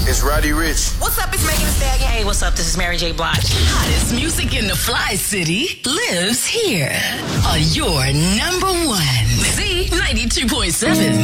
It's Roddy Ricch. What's up? It's Megan Thee Stallion. Hey, what's up? This is Mary J. Blige. Hottest music in the Fly City lives here on your number one Z 92.7.